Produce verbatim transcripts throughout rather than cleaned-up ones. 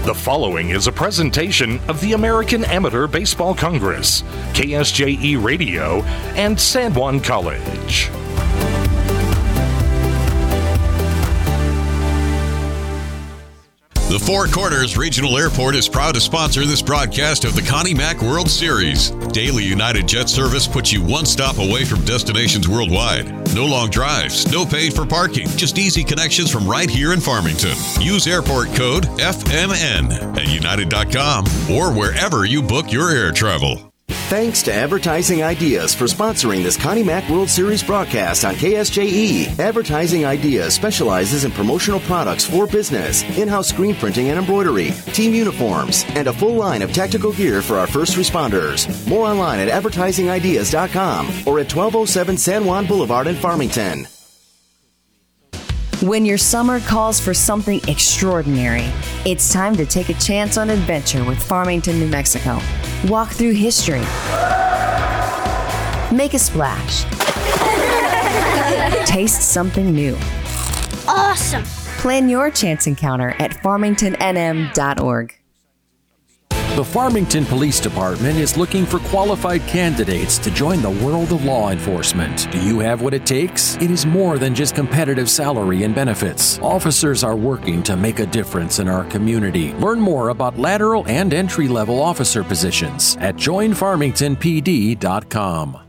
The following is a presentation of the American Amateur Baseball Congress, K S J E Radio, and San Juan College. The Four Corners Regional Airport is proud to sponsor this broadcast of the Connie Mack World Series. Daily United Jet service puts you one stop away from destinations worldwide. No long drives, no paid for parking, just easy connections from right here in Farmington. Use airport code F M N at united dot com or wherever you book your air travel. Thanks to Advertising Ideas for sponsoring this Connie Mack World Series broadcast on K S J E. Advertising Ideas specializes in promotional products for business, in-house screen printing and embroidery, team uniforms, and a full line of tactical gear for our first responders. More online at advertising ideas dot com or at twelve oh seven San Juan Boulevard in Farmington. When your summer calls for something extraordinary, it's time to take a chance on adventure with Farmington, New Mexico. Walk through history. Make a splash. Taste something new. Awesome! Plan your chance encounter at farmington n m dot org. The Farmington Police Department is looking for qualified candidates to join the world of law enforcement. Do you have what it takes? It is more than just competitive salary and benefits. Officers are working to make a difference in our community. Learn more about lateral and entry-level officer positions at join farmington p d dot com.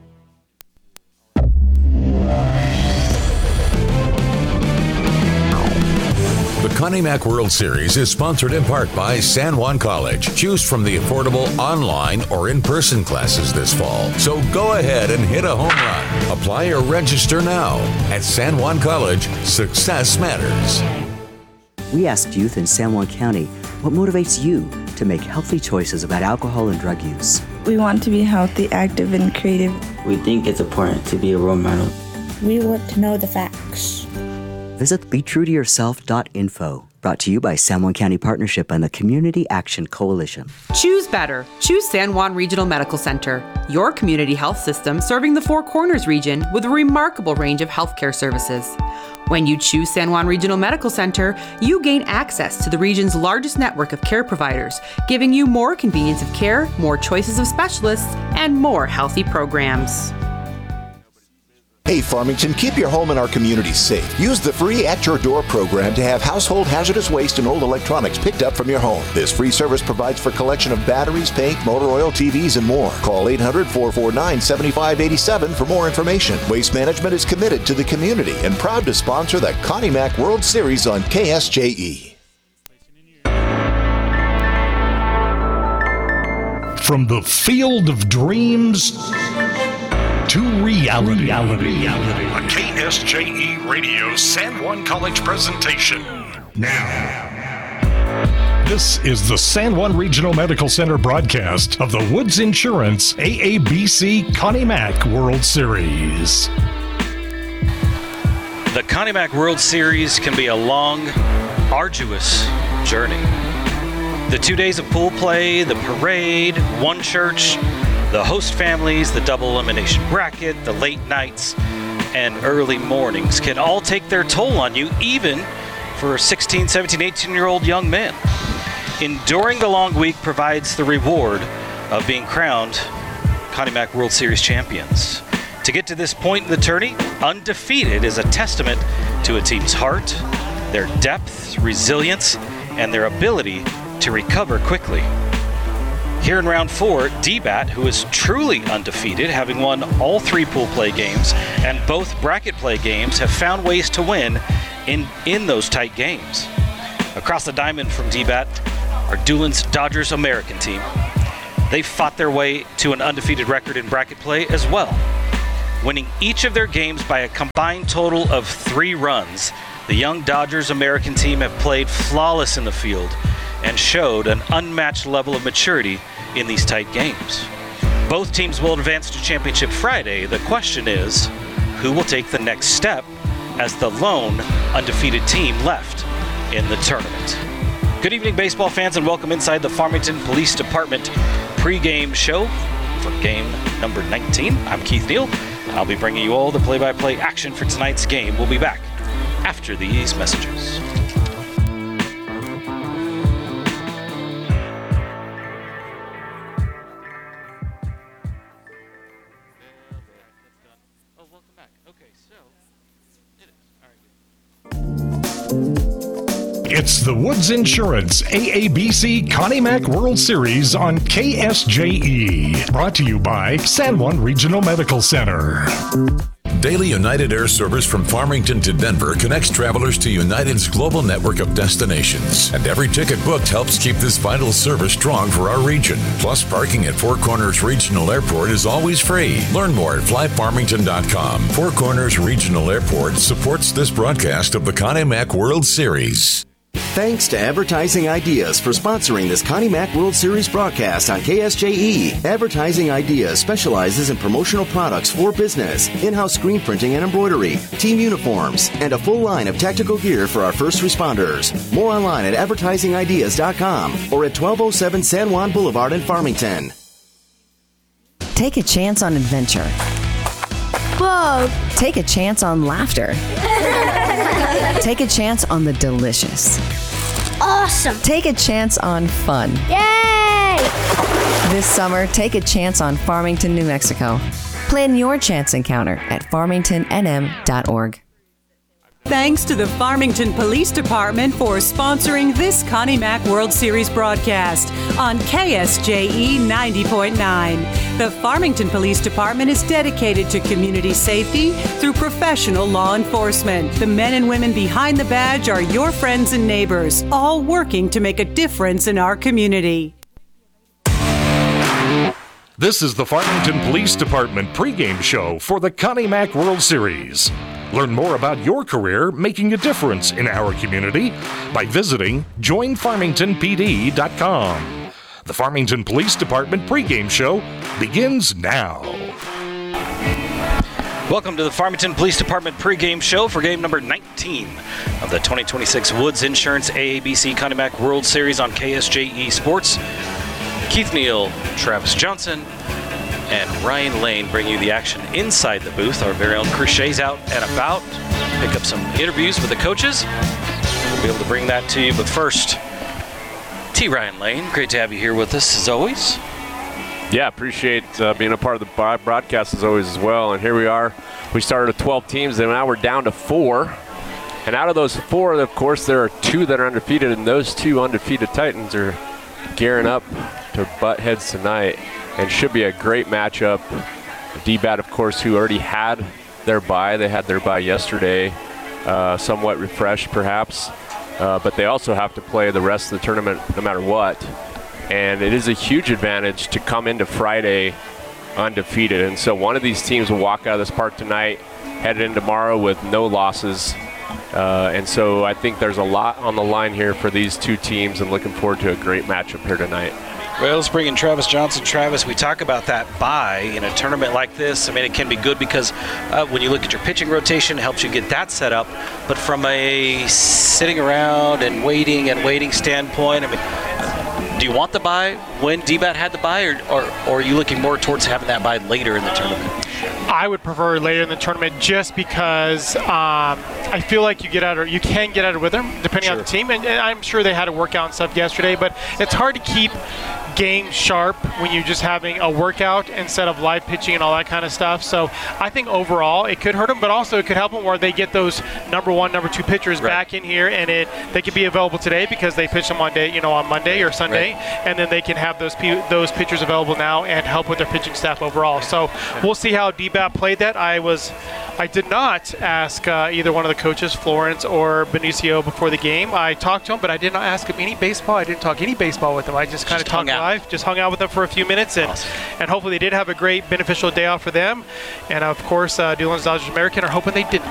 The Connie Mack World Series is sponsored in part by San Juan College. Choose from the affordable online or in-person classes this fall. So go ahead and hit a home run. Apply or register now. At San Juan College, success matters. We asked youth in San Juan County, what motivates you to make healthy choices about alcohol and drug use? We want to be healthy, active, and creative. We think it's important to be a role model. We want to know the facts. Visit be true to yourself dot info. Brought to you by San Juan County Partnership and the Community Action Coalition. Choose better. Choose San Juan Regional Medical Center, your community health system serving the Four Corners region with a remarkable range of healthcare services. When you choose San Juan Regional Medical Center, you gain access to the region's largest network of care providers, giving you more convenience of care, more choices of specialists, and more healthy programs. Hey Farmington, keep your home and our community safe. Use the free At Your Door program to have household hazardous waste and old electronics picked up from your home. This free service provides for collection of batteries, paint, motor oil, T Vs, and more. Call eight hundred, four four nine, seven five eight seven for more information. Waste Management is committed to the community and proud to sponsor the Connie Mack World Series on K S J E. From the field of dreams to reality. reality. A K S J E Radio San Juan College presentation. Now, this is the San Juan Regional Medical Center broadcast of the Woods Insurance A A B C Connie Mack World Series. The Connie Mack World Series can be a long, arduous journey. The two days of pool play, the parade, one church, the host families, the double elimination bracket, the late nights, and early mornings can all take their toll on you, even for sixteen, seventeen, eighteen-year-old young men. Enduring the long week provides the reward of being crowned Connie Mack World Series champions. To get to this point in the tourney, undefeated is a testament to a team's heart, their depth, resilience, and their ability to recover quickly. Here in round four, D BAT, who is truly undefeated, having won all three pool play games and both bracket play games, have found ways to win in, in those tight games. Across the diamond from D BAT are Doolin's Dodgers American team. They fought their way to an undefeated record in bracket play as well. Winning each of their games by a combined total of three runs, the young Dodgers American team have played flawless in the field and showed an unmatched level of maturity in these tight games. Both teams will advance to Championship Friday. The question is, who will take the next step as the lone undefeated team left in the tournament? Good evening, baseball fans, and welcome inside the Farmington Police Department pregame show for game number nineteen. I'm Keith Neal. I'll be bringing you all the play-by-play action for tonight's game. We'll be back after these messages. It's the Woods Insurance A A B C Connie Mack World Series on K S J E. Brought to you by San Juan Regional Medical Center. Daily United Air service from Farmington to Denver connects travelers to United's global network of destinations. And every ticket booked helps keep this vital service strong for our region. Plus, parking at Four Corners Regional Airport is always free. Learn more at fly farmington dot com. Four Corners Regional Airport supports this broadcast of the Connie Mack World Series. Thanks to Advertising Ideas for sponsoring this Connie Mack World Series broadcast on K S J E. Advertising Ideas specializes in promotional products for business, in-house screen printing and embroidery, team uniforms, and a full line of tactical gear for our first responders. More online at advertising ideas dot com or at twelve oh seven San Juan Boulevard in Farmington. Take a chance on adventure. Whoa! Take a chance on laughter. Take a chance on the delicious. Awesome! Take a chance on fun. Yay! This summer, take a chance on Farmington, New Mexico. Plan your chance encounter at farmington n m dot org. Thanks to the Farmington Police Department for sponsoring this Connie Mack World Series broadcast on K S J E ninety point nine. The Farmington Police Department is dedicated to community safety through professional law enforcement. The men and women behind the badge are your friends and neighbors, all working to make a difference in our community. This is the Farmington Police Department pregame show for the Connie Mack World Series. Learn more about your career making a difference in our community by visiting join farmington p d dot com. The Farmington Police Department pregame show begins now. Welcome to the Farmington Police Department pregame show for game number nineteen of the twenty twenty-six Woods Insurance A A B C Connie Mack World Series on K S J E Sports. Keith Neal, Travis Johnson, and Ryan Lane bring you the action inside the booth. Our very own Crochet's out and about. Pick up some interviews with the coaches. We'll be able to bring that to you. But first, T. Ryan Lane, great to have you here with us as always. Yeah, appreciate uh, being a part of the broadcast as always as well. And here we are. We started with twelve teams, and now we're down to four. And out of those four, of course, there are two that are undefeated, and those two undefeated Titans are gearing up to butt heads tonight. And should be a great matchup. D B A T, of course, who already had their bye. They had their bye yesterday, uh, somewhat refreshed perhaps. Uh, but they also have to play the rest of the tournament no matter what. And it is a huge advantage to come into Friday undefeated. And so one of these teams will walk out of this park tonight, headed in tomorrow with no losses. Uh, and so I think there's a lot on the line here for these two teams, and looking forward to a great matchup here tonight. Well, let's bring in Travis Johnson. Travis, we talk about that bye in a tournament like this. I mean, it can be good because uh, when you look at your pitching rotation, it helps you get that set up. But from a sitting around and waiting and waiting standpoint, I mean, do you want the bye when D B A T had the bye, or, or, or are you looking more towards having that bye later in the tournament? I would prefer later in the tournament just because um, I feel like you get out, or you can get out of rhythm depending sure. on the team. And, and I'm sure they had a workout and stuff yesterday, but it's hard to keep game sharp when you're just having a workout instead of live pitching and all that kind of stuff. So I think overall it could hurt them, but also it could help them where they get those number one, number two pitchers right. back in here, and it they could be available today because they pitch them on day, you know, on Monday or Sunday, right. and then they can have those those pitchers available now and help with their pitching staff overall. So we'll see how D B A T played that. I was, I did not ask uh, either one of the coaches, Florence or Benicio, before the game. I talked to him, but I did not ask him any baseball. I didn't talk any baseball with him. I just kind of talked live, just hung out with them for a few minutes, and awesome. and hopefully they did have a great beneficial day off for them. And of course, uh, Newlands Dodgers American are hoping they didn't.